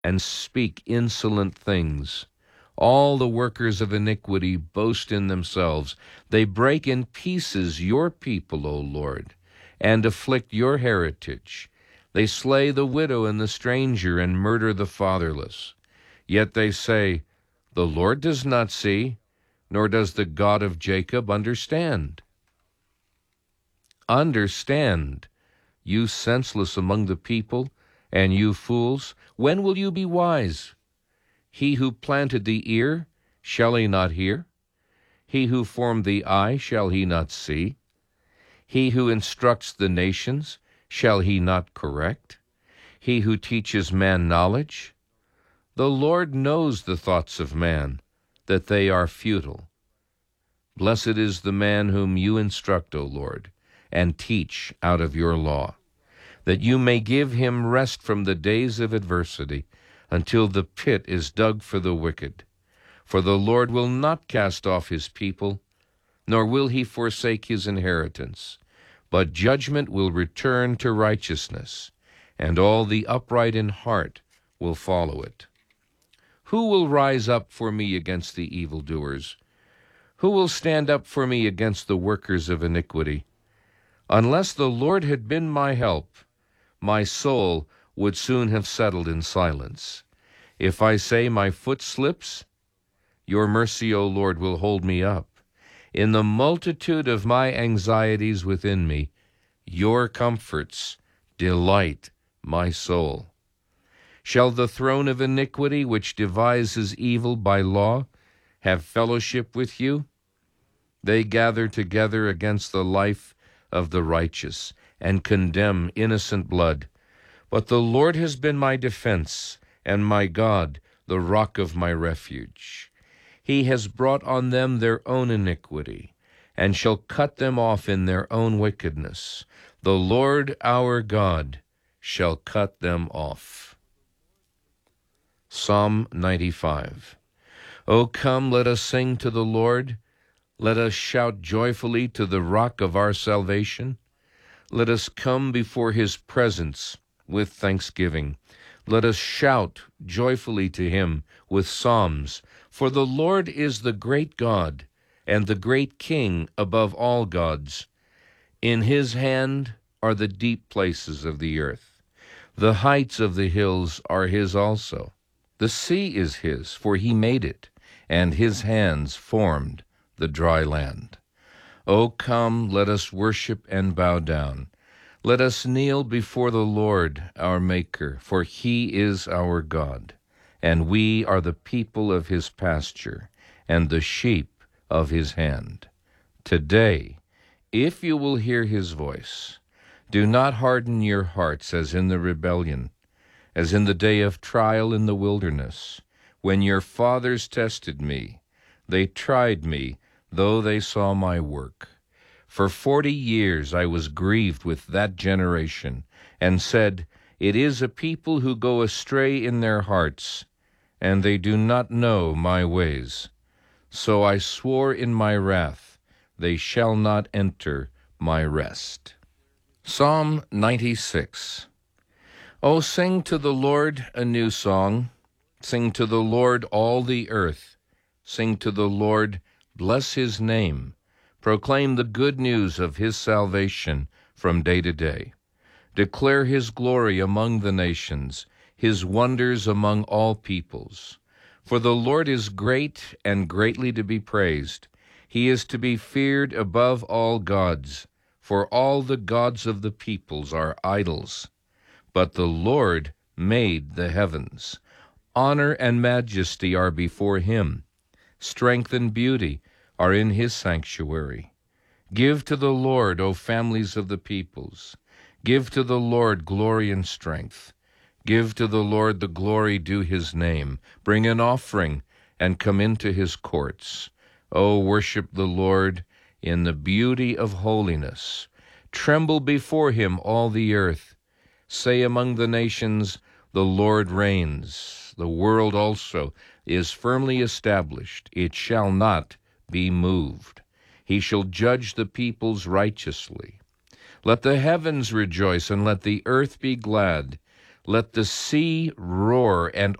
and speak insolent things. All the workers of iniquity boast in themselves. They break in pieces your people, O Lord, and afflict your heritage. They slay the widow and the stranger and murder the fatherless. Yet they say, the Lord does not see, nor does the God of Jacob understand. Understand, you senseless among the people, and you fools, when will you be wise? He who planted the ear, shall he not hear? He who formed the eye, shall he not see? He who instructs the nations, shall he not correct? He who teaches man knowledge? The Lord knows the thoughts of man, that they are futile. Blessed is the man whom you instruct, O Lord, and teach out of your law, that you may give him rest from the days of adversity, until the pit is dug for the wicked. For the Lord will not cast off his people, nor will he forsake his inheritance. But judgment will return to righteousness, and all the upright in heart will follow it. Who will rise up for me against the evildoers? Who will stand up for me against the workers of iniquity? Unless the Lord had been my help, my soul would soon have settled in silence. If I say my foot slips, your mercy, O Lord, will hold me up. In the multitude of my anxieties within me, your comforts delight my soul. Shall the throne of iniquity, which devises evil by law, have fellowship with you? They gather together against the life of the righteous, and condemn innocent blood. But the Lord has been my defense, and my God, the rock of my refuge. He has brought on them their own iniquity, and shall cut them off in their own wickedness. The Lord our God shall cut them off. Psalm 95. O come, let us sing to the Lord. Let us shout joyfully to the rock of our salvation. Let us come before his presence with thanksgiving. Let us shout joyfully to him with psalms. For the Lord is the great God, and the great King above all gods. In his hand are the deep places of the earth. The heights of the hills are his also. The sea is his, for he made it, and his hands formed the dry land. O come, let us worship and bow down. Let us kneel before the Lord our Maker, for he is our God, and we are the people of his pasture, and the sheep of his hand. Today, if you will hear his voice, do not harden your hearts as in the rebellion, as in the day of trial in the wilderness, when your fathers tested me. They tried me, though they saw my work. For 40 years I was grieved with that generation, and said, it is a people who go astray in their hearts, and they do not know my ways. So I swore in my wrath, they shall not enter my rest. Psalm 96. O sing to the Lord a new song. Sing to the Lord all the earth. Sing to the Lord, bless his name. Proclaim the good news of his salvation from day to day. Declare his glory among the nations, his wonders among all peoples. For the Lord is great and greatly to be praised. He is to be feared above all gods, for all the gods of the peoples are idols. But the Lord made the heavens. Honor and majesty are before him. Strength and beauty are in his sanctuary. Give to the Lord, O families of the peoples. Give to the Lord glory and strength. Give to the Lord the glory due his name. Bring an offering and come into his courts. O worship the Lord in the beauty of holiness. Tremble before him, all the earth. Say among the nations, the Lord reigns. The world also is firmly established. It shall not be moved. He shall judge the peoples righteously. Let the heavens rejoice, and let the earth be glad. Let the sea roar and